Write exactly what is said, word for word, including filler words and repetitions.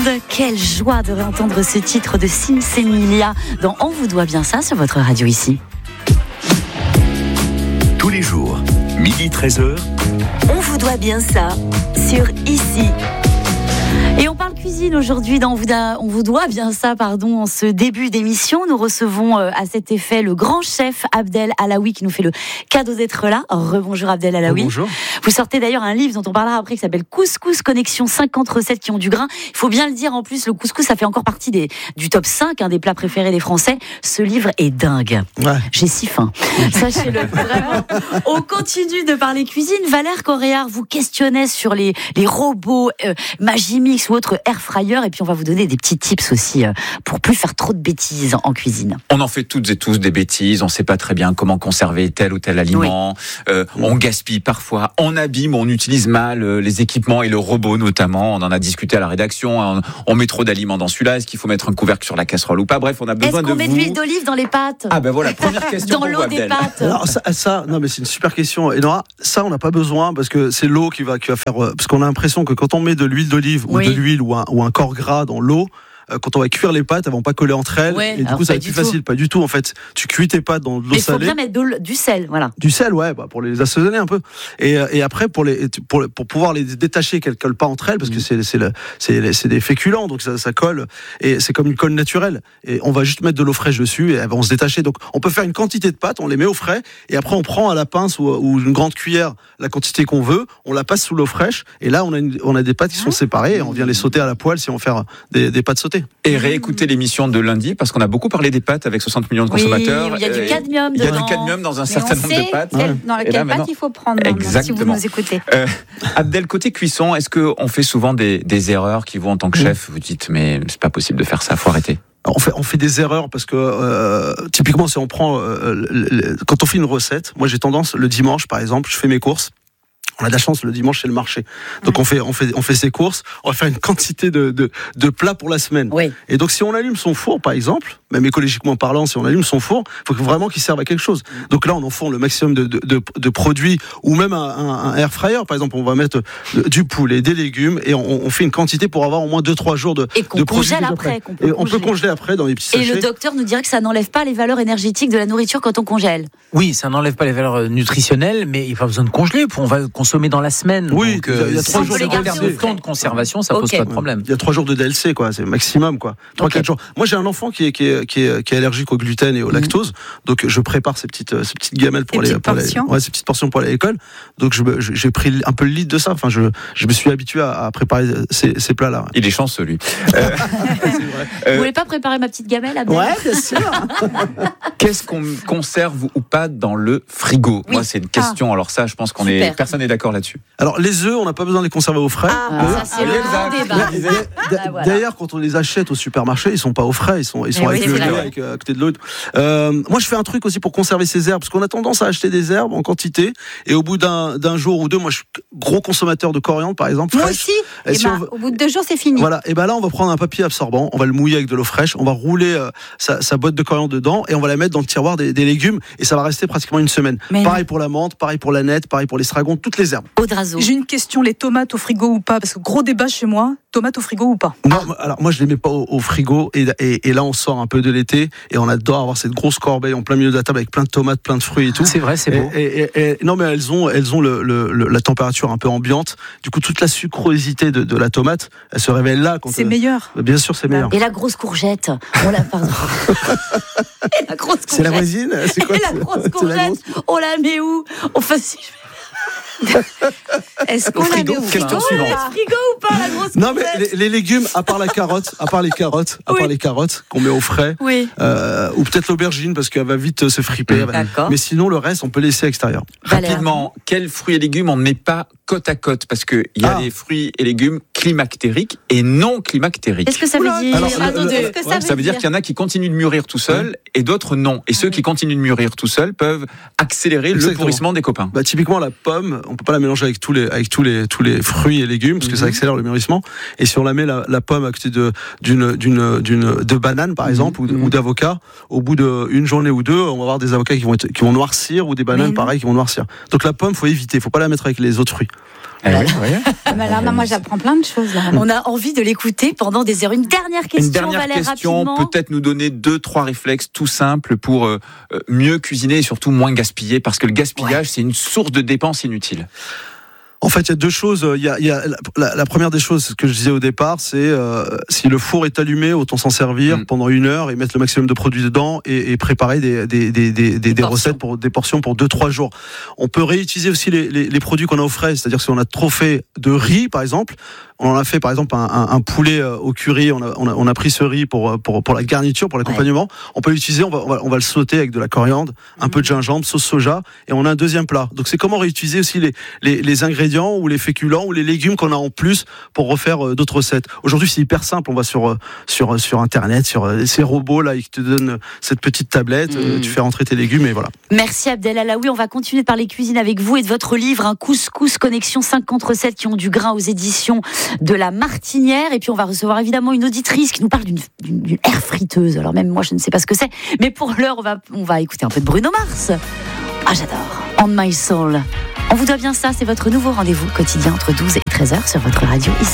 Quelle joie de réentendre ce titre de Sinsemilia dans On vous doit bien ça sur votre radio ici. Tous les jours, midi treize heures. On vous doit bien ça sur ici. Et on parle cuisine aujourd'hui dans On vous, da, on vous doit bien ça, pardon. En ce début d'émission, nous recevons euh, à cet effet le grand chef Abdel Alaoui qui nous fait le cadeau d'être là. Rebonjour Abdel Alaoui. Bonjour. Vous sortez d'ailleurs un livre dont on parlera après qui s'appelle Couscous Connexion, cinquante recettes qui ont du grain. Il faut bien le dire, en plus, le couscous, ça fait encore partie des, du top cinq hein, des plats préférés des Français. Ce livre est dingue. Ouais. J'ai si faim. Sachez-le, vraiment. On continue de parler cuisine. Valère Coréard vous questionnait sur les, les robots euh, Magimix ou autres air fryer, et puis on va vous donner des petits tips aussi euh, pour plus faire trop de bêtises en, en cuisine. On en fait toutes et tous des bêtises, on ne sait pas très bien comment conserver tel ou tel aliment, oui. euh, on gaspille parfois, on abîme, on utilise mal euh, les équipements et le robot notamment, on en a discuté à la rédaction, on, on met trop d'aliments dans celui-là, est-ce qu'il faut mettre un couvercle sur la casserole ou pas? Bref, on a besoin de vous. Est-ce qu'on met de l'huile d'olive dans les pâtes? Ah ben voilà, première question dans pour l'eau vous, des Abdel. pâtes. Alors ça, ça, non mais c'est une super question. Et non, ça on n'a pas besoin parce que c'est l'eau qui va, qui va faire, parce qu'on a l'impression que quand on met de l'huile d'olive oui. ou de l'huile ou un, ou un corps gras dans l'eau, quand on va cuire les pâtes, elles vont pas coller entre elles, ouais, et du coup ça va être plus tout. facile. Pas du tout en fait. Tu cuis tes pâtes dans de l'eau salée. salée. Il faut bien mettre de, du sel, voilà. Du sel, ouais, bah, pour les assaisonner un peu. Et, et après pour les, pour, pour pouvoir les détacher, qu'elles collent pas entre elles, parce que c'est, c'est, le, c'est, c'est des féculents, donc ça, ça colle. Et c'est comme une colle naturelle. Et on va juste mettre de l'eau fraîche dessus et elles vont se détacher. Donc on peut faire une quantité de pâtes, on les met au frais, et après on prend à la pince ou, ou une grande cuillère la quantité qu'on veut, on la passe sous l'eau fraîche, et là on a, une, on a des pâtes qui sont séparées, et on vient les sauter à la poêle si on veut faire des, des pâtes sautées. Et réécoutez l'émission de lundi parce qu'on a beaucoup parlé des pâtes avec soixante millions de consommateurs. Oui, il y a du cadmium Il y a dedans. du cadmium dans un Mais certain nombre de pâtes. Quel, dans Et quelle là, pâte maintenant, il faut prendre si vous nous écoutez. Euh, Abdel, côté cuisson, est-ce qu'on fait souvent des, des erreurs qui vous, en tant que chef, vous dites mais c'est pas possible de faire ça, faut arrêter? On fait, on fait des erreurs parce que euh, typiquement si on prend euh, le, le, quand on fait une recette, moi j'ai tendance le dimanche par exemple, je fais mes courses. On a de la chance, le dimanche, c'est le marché. Donc, ouais. on fait, on fait, on fait ses courses. On va faire une quantité de, de, de plats pour la semaine. Oui. Et donc, si on allume son four, par exemple, même écologiquement parlant, si on allume son four, il faut vraiment qu'il serve à quelque chose. Donc là, on enfourne le maximum de, de, de, de produits, ou même un, un, un air fryer, par exemple, on va mettre du poulet, des légumes, et on, on fait une quantité pour avoir au moins deux trois jours de, et qu'on de congèle après. Qu'on peut et congeler. on peut congeler après dans les petits sachets. Et le docteur nous dirait que ça n'enlève pas les valeurs énergétiques de la nourriture quand on congèle. Oui, ça n'enlève pas les valeurs nutritionnelles, mais il n'y a pas besoin de congeler. On va consommer dans la semaine. Oui, donc, euh, il y a trois jours de, de temps de conservation, ça okay. pose pas de problème. Il y a trois jours de D L C, quoi, c'est maximum, quoi. Trois, okay. quatre jours. Moi, j'ai un enfant qui est, qui est, qui est, qui est allergique au gluten et au lactose, mmh. donc je prépare ces petites, ces petites gamelles pour les, pour les, ouais, ces petites portions pour aller à l'école. Donc, je, je, j'ai pris un peu le lead de ça. Enfin, je, je me suis habitué à, à préparer ces, ces plats-là. Il est chanceux, lui. euh, Vous voulez pas préparer ma petite gamelle, Abdel? Ouais, bien sûr. Qu'est-ce qu'on conserve ou pas dans le frigo? oui. Moi, c'est une question. Ah. Alors ça, je pense qu'on Super. est personne n'est d'accord là-dessus. Alors, les œufs, on n'a pas besoin de les conserver au frais. Ah, ah, ça, c'est le grand débat. Voilà. D'ailleurs, quand on les achète au supermarché, ils sont pas au frais, ils sont, ils sont avec, oui, le, avec à côté de l'autre. Euh, moi, je fais un truc aussi pour conserver ces herbes, parce qu'on a tendance à acheter des herbes en quantité, et au bout d'un, d'un jour ou deux, moi, je suis gros consommateur de coriandre, par exemple. Moi fraîche. aussi. Et et si bah, veut... Au bout de deux jours, c'est fini. Voilà. Et ben là, on va prendre un papier absorbant, on va le mouiller avec de l'eau fraîche, on va rouler euh, sa, sa botte de coriandre dedans, et on va la mettre dans le tiroir des, des légumes, et ça va rester pratiquement une semaine. Mais pareil non. pour la menthe, pareil pour la nette, pareil pour l'estragon, toutes les herbes. Audrazo. J'ai une question, les tomates au frigo ou pas? Parce que gros débat chez moi, tomates au frigo ou pas? Non, alors moi je les mets pas au, au frigo, et, et, et là on sort un peu de l'été, et on adore avoir cette grosse corbeille en plein milieu de la table avec plein de tomates, plein de fruits et tout. C'est vrai, c'est beau. Et, et, et, et, non mais elles ont, elles ont le, le, le, la température un peu ambiante, du coup toute la sucrosité de, de la tomate, elle se révèle là. Quand c'est elle... meilleur. Bien sûr, c'est meilleur. Et la grosse courgette, on la pardon. Et la grosse courgette. C'est la voisine. C'est quoi? Et la grosse courgette, la grosse... on la met où? Enfin si je... Est-ce qu'on frigo, a mis au question frigo suivante. frigo ou pas la grosse Non mais les, les légumes, à part la carotte, à part les carottes, à oui. part les carottes qu'on met au frais, oui. euh, ou peut-être l'aubergine parce qu'elle va vite se friper. D'accord. Mais sinon le reste, on peut laisser à l'extérieur. Rapidement, quels fruits et légumes on ne met pas côte à côte? Parce qu'il y a ah. des fruits et légumes climactériques et non climactériques. Qu'est-ce que ça veut dire? Alors, ah, le, le, Qu'est-ce que ça, ouais, veut ça veut dire, dire qu'il y en a qui continuent de mûrir tout seuls ouais. et d'autres non. Et ceux qui continuent de mûrir tout seuls peuvent accélérer Exactement. le pourrissement des copains. Bah, typiquement la pomme, on peut pas la mélanger avec tous les avec tous les tous les fruits et légumes parce que mm-hmm. ça accélère le mûrissement. Et si on la met la, la pomme à côté de d'une d'une d'une de banane par exemple mm-hmm. ou, ou d'avocat, au bout d'une journée ou deux, on va avoir des avocats qui vont être, qui vont noircir ou des bananes pareil qui vont noircir. Donc la pomme, faut éviter, faut pas la mettre avec les autres fruits. Ah oui, oui. Mais alors, non, moi, j'apprends plein de choses. Là. On a envie de l'écouter pendant des heures. Une dernière question, Une dernière Valère, question, rapidement. peut-être nous donner deux, trois réflexes tout simples pour euh, mieux cuisiner et surtout moins gaspiller, parce que le gaspillage, ouais. c'est une source de dépenses inutiles. En fait, il y a deux choses. Il y a, il y a la, la première des choses que je disais au départ, c'est euh, si le four est allumé, autant s'en servir mmh. pendant une heure et mettre le maximum de produits dedans et, et préparer des, des, des, des, des, des recettes pour des portions pour deux trois jours. On peut réutiliser aussi les, les, les produits qu'on a au frais, c'est-à-dire que si on a trop fait de riz, par exemple, on en a fait par exemple un, un, un poulet au curry, on a, on a, on a pris ce riz pour, pour, pour la garniture, pour l'accompagnement. Ouais. On peut l'utiliser, on va, on va, on va le sauter avec de la coriandre, un mmh. peu de gingembre, sauce soja, et on a un deuxième plat. Donc c'est comment réutiliser aussi les, les, les ingrédients ou les féculents ou les légumes qu'on a en plus pour refaire euh, d'autres recettes. Aujourd'hui, c'est hyper simple. On va sur, sur, sur Internet, sur euh, ces robots là, qui te donnent cette petite tablette, mmh. euh, tu fais rentrer tes légumes et voilà. Merci Abdel Alaoui. On va continuer de parler cuisine avec vous et de votre livre, un couscous connexion cinquante recettes qui ont du grain aux éditions de La Martinière. Et puis on va recevoir évidemment une auditrice qui nous parle d'une, d'une, d'une air friteuse. Alors même moi, je ne sais pas ce que c'est. Mais pour l'heure, on va, on va écouter un peu de Bruno Mars. Ah, j'adore. On My Soul. On vous doit bien ça, c'est votre nouveau rendez-vous quotidien entre douze et treize heures sur votre radio ici.